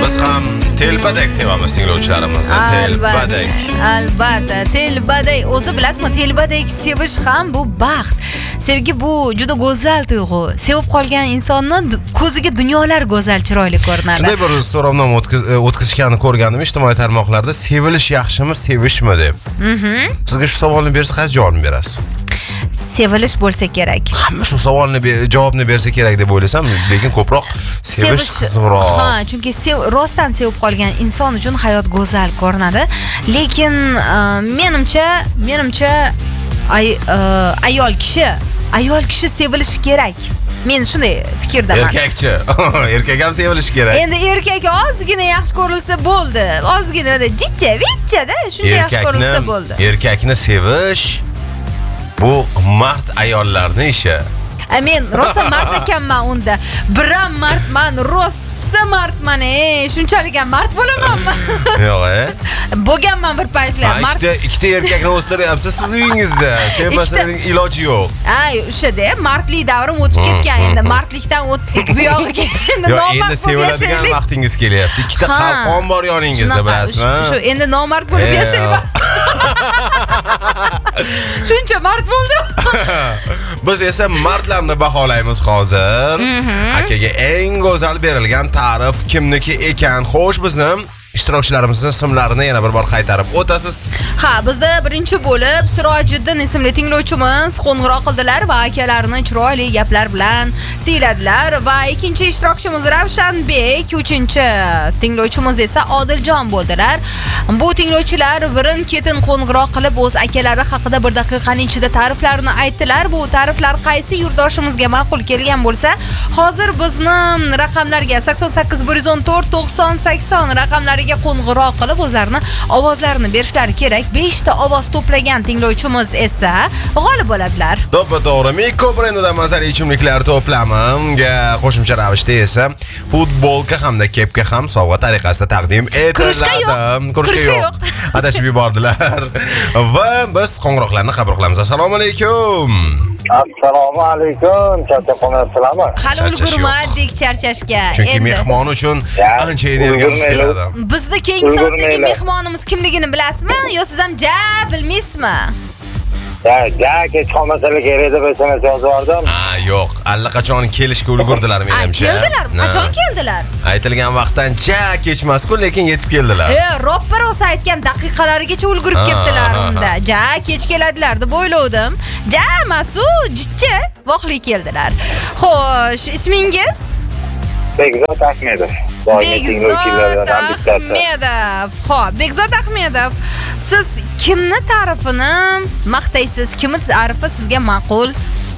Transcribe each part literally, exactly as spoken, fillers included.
Biz ham telbadek sevamiz tinglovchilarimizni. Telbadek. Albatta, telbadek. O'zi bilasizmi, telbadek sevish ham bu baxt. Sevgi bu juda go'zal tuyg'u. Sevib qolgan insonni ko'ziga dunyolar go'zal, chiroyli ko'rinadi. Shunday bir so'rovnoma o'tkazishganini ko'rgandim ijtimoiy tarmoqlarda. Sevilish yaxshimi, sevishmi deb. Mhm. Sizga shu savolni bersa, qaysi javobni berasiz? Sevilish bo'lsa kerak. Hamma shu savolni javobni bersa kerak deb o'ylasam, lekin ko'proq sevish qizig'roq. Ha, chunki sev, rostdan sevib qolgan inson uchun hayot go'zal ko'rinadi. Lekin uh, menimcha, menimcha ay, uh, ayol kishi, ayol kishi sevilishi kerak. Men shunday fikrdaman. Erkakchi. Erkak ham sevilishi kerak. Endi erkak ozgina yaxshi ko'rilsa bo'ldi. Ozgina jichcha, vichchada shuncha yaxshi ko'rilsa bo'ldi. Erkakni sevish bu mard ayollarning ishi. Men rosa mard ekanman unda. Biram mardman, rosa mardman. Ey, shunchalik ham mard bo'lamanmi? Yo'q, e? Bo'lganman bir paytlar. Ikkita ikkita erkakni o'stiryapsiz siz uyingizda. Sevmasangiz iloji yo'q. Ay, o'shada mardlik davrim o'tib ketgan endi. Mardlikdan o'tdik bu yog'iga. Endi nomard endi seviladigan vaqtingiz kelyapti. Ikkita qalqon bor yoningizda, bilasizmi? Shu endi nomard bo'lib yashayman. Shuncha mard bo'ldim. Biz esa mardlarni baholaymiz hozir. Akaga eng go'zal berilgan ta'rif kimniki ekan? Xo'sh, bizni ishtirokchilarimizning ismlarini yana bir bor qaytarib o'tasiz. Ha, bizda birinchi bo'lib Sirojiddin ismli tinglovchimiz qo'ng'iroq qildilar va akalarini chiroyli gaplar bilan siyladilar va ikkinchi ishtirokchimiz Ravshanbek, uchinchi tinglovchimiz esa Odiljon bo'ldilar. Bu tinglovchilar birin-ketin qo'ng'iroq qilib o'z akalari haqida bir daqiqaning ichida ta'riflarini aytdilar. Bu ta'riflar qaysi yurtdoshimizga ma'qul kelgan bo'lsa, hozir bizni raqamlarga sakson sakkiz bir yuz o'n to'rt to'qson sakson raqamlariga qo'ng'iroq qilib o'zlarini ovozlarini berishlari kerak. besh ta ovoz to'plagan tinglovchimiz esa g'olib bo'ladilar. To'g'ri, Miko brendidan mazali ichimliklar to'plamiga qo'shimcha ravishda esa futbolka hamda kepka ham sovg'a tariqasida taqdim etiladi. Kurishga yo'q. Adashib yubordilar. Va biz qo'ng'iroqlarni qabul qilamiz. Assalomu alaykum. Assalomu alaykum. Charchab qolmayapsizlarmi? Hali ulgurmadik charchashga. Chunki mehmon uchun ancha energiya ishladi. Bizda keyingi soatdagi mehmonimiz kimligini bilasizmi? Yo siz ham ja bilmaysizmi? Ya, ja kech qolmasalar kerak deb S M S yozib yubordim. Ha, yo'q, allaqachon kelishga ulgurdilar menimcha. Keldilar. Qachon keldilar? Aytilgan vaqtdan ja kechmas-ku, lekin yetib keldilar. E, roppa rosa aytgan daqiqalarigacha ulgurib ketdilar unda. Ja kech keladilar deb o'ylovdim. Ja masu, jichcha, voqli keldilar. Xo'sh, ismingiz? Bekzod Ahmedov. Bekzod Ahmedov. Xo'p, Bekzod Ahmedov. Siz kimni ta'rifini maqtaysiz? Kimni ta'rifi sizga ma'qul?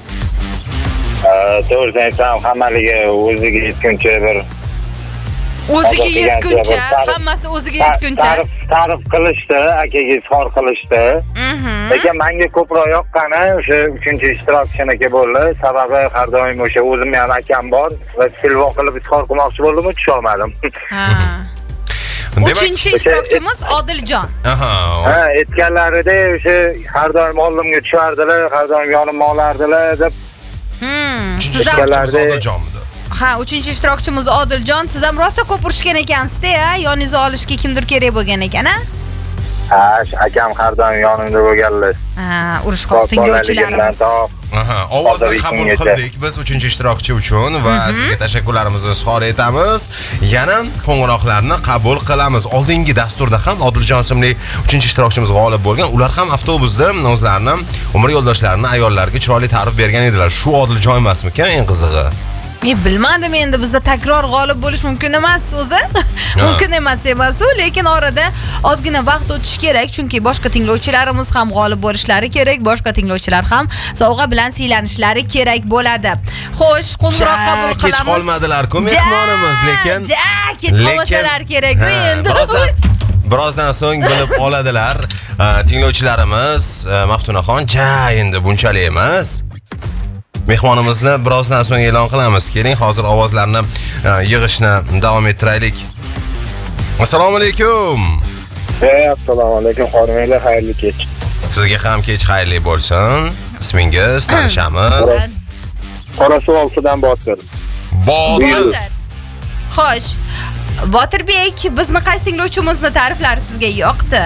To'g'ri aytsam, hammaliga o'ziga yetguncha bir o'ziga yetguncha, hammasi o'ziga yetguncha. Ta'rif ta'rif qilishdi, akaga izhor qilishdi. Lekin menga ko'proq yoqqani o'sha uchinchi ishtirokchiniki bo'ldi. Sababi har doim o'sha o'zim ham akam bor va silvo qilib izhor qilmoqchi bo'ldim, tusha olmadim. Ha. Uchinchi ishtirokchimiz Odiljon. Aha. Ha, aytganlarida o'sha har doim oldimga tushardilar, har doim yonimga olardilar deb. Hmm. Uchinchi ishtirokchimiz Odiljonmidi? Ha, uchinchi ishtirokchimiz Odiljon. Siz ham rosa ko'p urushgan ekansiz-da, yoningizga olishga kimdir kerak bo'lgan ekan-a? Ha, akam har doim yonimda bo'lganlar. Ha, urush qo'q tinglovchilarimiz. Aha, ovozni qabul qildik biz uchinchi ishtirokchi uchun va sizga tashakkurlarimizni izhor etamiz. Yana qo'ng'iroqlarni qabul qilamiz. Oldingi dasturda ham Odiljon ismli uchinchi ishtirokchimiz g'olib bo'lgan. Ular ham avtobusda o'zlarini umr yo'ldoshlarini ayollarga chiroyli ta'rif bergan edilar. Shu Odiljon emasmikan eng qizig'i? Men bilmadim, endi bizda takror g'olib bo'lish mumkin emas o'zi. Mumkin emas emas, lekin orada ozgina vaqt o'tishi kerak, chunki boshqa tinglovchilarimiz ham g'olib bo'lishlari kerak, boshqa tinglovchilar ham sovg'a bilan siylanishlari kerak bo'ladi. Xo'sh, qo'ng'iroq qabul qilamiz. Kech qolmadilar-ku mehmonimiz, lekin ja kech qolmasalar kerak endi. Birozdan so'ng bilib oladilar. Tinglovchilarimiz Maftunaxon, ja endi bunchalik emas. Mehmonimizni birozdan so'ng e'lon qilamiz. Keling, hozir ovozlarni yig'ishni davom ettiraylik. Assalomu alaykum. Assalomu alaykum, xonimlar, xayrli kech. Sizga ham kech xayrli bo'lsin. Ismingiz, tanishamiz. Qorasuv oltidan Botir. Botir. Xo'sh, Botirbek, bizni qaysi tinglovchimizni ta'riflari sizga yoqdi?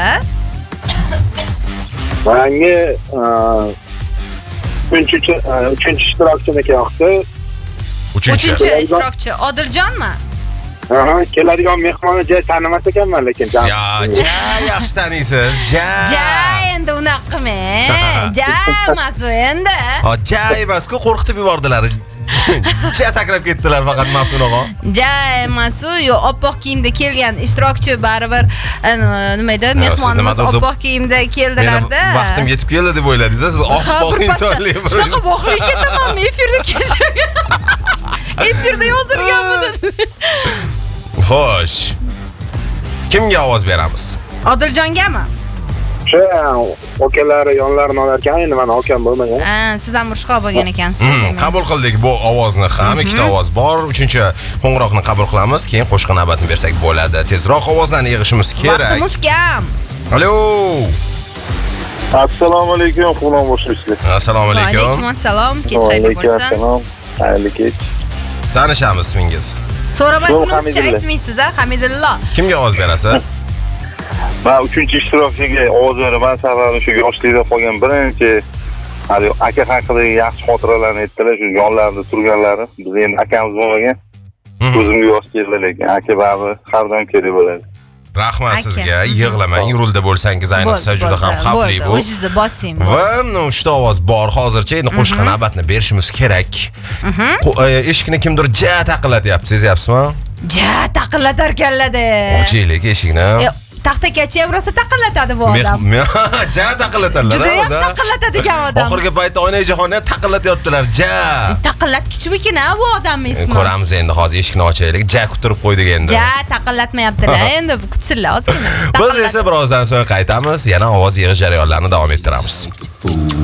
Menga uchinchi uchinchi ishtirokchiniki yoqdi. Uchinchi. Uchinchi ishtirokchi Odiljonmi? Aha, keladigan mehmonni ja tanimas ekanman lekin. Ya, ja yaxshi taniysiz. Ja. Ja, endi unaqami? Ja emas u endi. Ha, ja emas-ku, qo'rqitib yubordilar. Ja sakrab ketdilar faqat Maftun og'a. Ja emas u, yo oppoq kiyimda kelgan ishtirokchi baribir nima edi? Mehmonimiz oppoq kiyimda keldilarda. Vaqtim yetib keldi deb o'yladingiz, siz oppoq insonlik. Shunaqa voqlik ketaman, efirda kechirgan. Efirda yozilgan buni. Xo'sh. Kimga ovoz beramiz? Odiljongami? Shu okalari yonlarini olar ekan, endi men okam bo'lmagan. Ha, siz ham murshqo bo'lgan ekansiz. Qabul qildik bu ovozni ham, ikkita ovoz bor. Uchinchi qo'ng'iroqni qabul qilamiz, keyin qo'shqa navbatni bersak bo'ladi. Tezroq ovozlarni yig'ishimiz kerak. Vaqtimiz kam. Alo. Assalomu alaykum, xudo bo'lsin. Assalomu alaykum. Alaykum assalom. Kech xayrli bo'lsin. Xayrli kech. Tanishamiz ismingiz? So'ramagunimizcha aytmaysiz, ha, Hamidillo. Kimga ovoz berasiz? Men uchinchi ishtirokchiga ovoz beraman, sababi shu yoshlikda qolgan birinchi hali aka haqidagi yaxshi xotiralarni aytdilar, shu yonlarida turganlari. Biz endi akamiz bo'lmagan. Ko'zimga yosh keldi lekin aka baribir har doim kerak bo'ladi. Rahmat sizga. Yig'lamang, rulda bo'lsangiz ayniqsa juda ham xavfli bu. O'zingizni bosing. Va uchta ovoz bor hozircha, endi qo'shqa navbatni berishimiz kerak. Eshikni kimdir ja taqillatyapti, sezyapsizmi? Ja taqillatar kallada. Ochaylik eshikni. Taxtakachi ham rosa taqillatadi bu odam. Ja taqillatadilar. Juda ham taqillatadigan odam. Oxirgi paytda oynajahonni ham taqillatayotdilar. Ja. Taqillatkichimikin-a bu odamning ismi? Ko'ramiz endi hozir eshikni ochaylik. Ja kuttirib qo'ydik endi. Ja taqillatmayaptilar. Endi kutsinlar ozgina. Biz esa birozdan so'ng qaytamiz, yana ovoz yig'ish jarayonlarini davom ettiramiz.